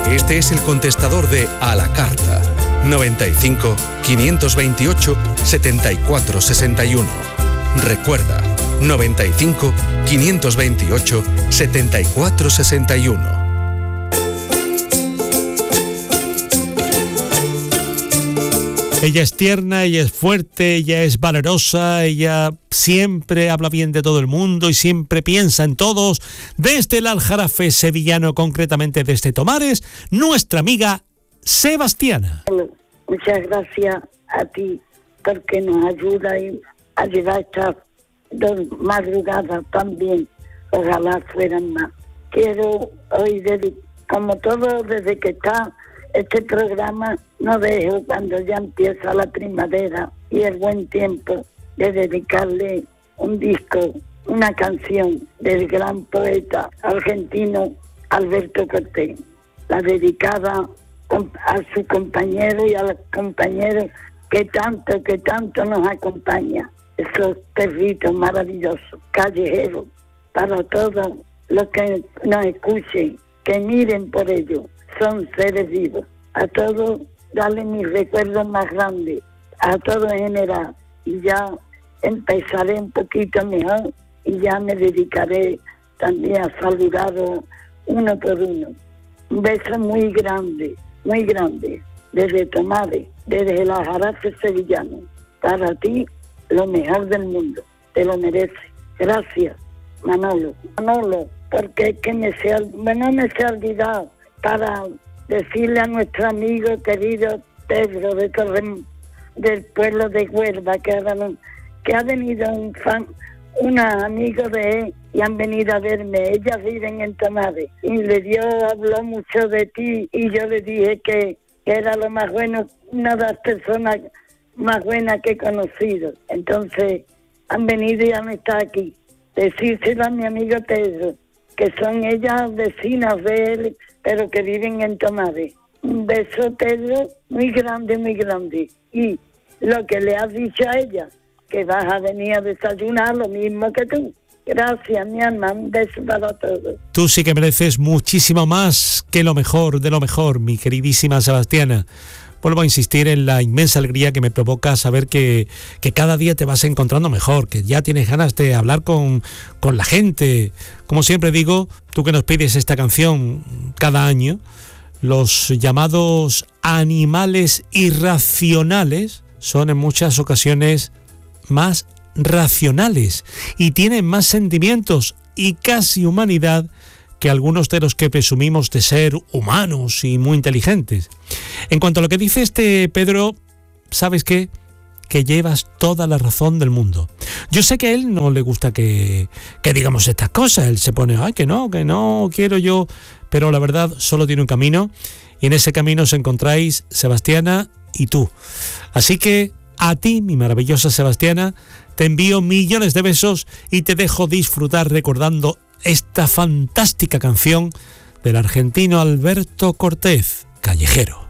Este es el contestador de A la Carta. 95 528 74 61. Recuerda, 95 528 74 61. Ella es tierna, ella es fuerte, ella es valerosa, ella siempre habla bien de todo el mundo y siempre piensa en todos. Desde el Aljarafe sevillano, concretamente desde Tomares, nuestra amiga Sebastiana. Muchas gracias a ti porque nos ayuda a llevar estas 2 madrugadas también. Ojalá fueran más. Quiero hoy, como todo desde que está este programa, no dejo cuando ya empieza la primavera y el buen tiempo de dedicarle un disco, una canción del gran poeta argentino Alberto Cortés. La dedicada a su compañero y a los compañeros que tanto nos acompaña. Esos perritos maravillosos, callejeros, para todos los que nos escuchen, que miren por ellos. Son seres vivos. A todos, darle mis recuerdos más grandes, a todos en general. Y ya empezaré un poquito mejor y ya me dedicaré también a saludaros uno por uno. Un beso muy grande, desde Tomares, desde el Aljarafe sevillano. Para ti, lo mejor del mundo. Te lo mereces. Gracias, Manolo, porque es que me se ha olvidado para decirle a nuestro amigo querido Pedro del pueblo de Huelva, que ha venido unos amigos de él y han venido a verme. Ellas viven en Tomares y habló mucho de ti y yo le dije que era lo más bueno, una de las personas más buenas que he conocido. Entonces han venido y han estado aquí. Decírselo a mi amigo Pedro, que son ellas vecinas de él, pero que viven en Tomares. Un beso, Pedro, muy grande. Y lo que le has dicho a ella, que vas a venir a desayunar lo mismo que tú. Gracias, mi alma, un beso para todos. Tú sí que mereces muchísimo más que lo mejor de lo mejor, mi queridísima Sebastiana. Vuelvo a insistir en la inmensa alegría que me provoca saber que cada día te vas encontrando mejor, que ya tienes ganas de hablar con la gente. Como siempre digo, tú que nos pides esta canción cada año, los llamados animales irracionales son en muchas ocasiones más racionales y tienen más sentimientos y casi humanidad que algunos de los que presumimos de ser humanos y muy inteligentes. En cuanto a lo que dice este Pedro, ¿sabes qué? Que llevas toda la razón del mundo. Yo sé que a él no le gusta que digamos estas cosas. Él se pone, ay, que no quiero yo. Pero la verdad solo tiene un camino y en ese camino os encontráis Sebastiana y tú. Así que a ti, mi maravillosa Sebastiana, te envío millones de besos y te dejo disfrutar recordando esta fantástica canción del argentino Alberto Cortés, Callejero.